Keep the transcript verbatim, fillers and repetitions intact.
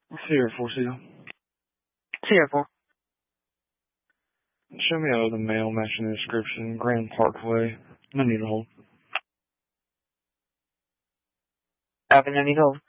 Sierra four, Cedar. Sierra four. Show me out of the mail matching the description. Grand Parkway. No need to hold. Copy, no need to hold.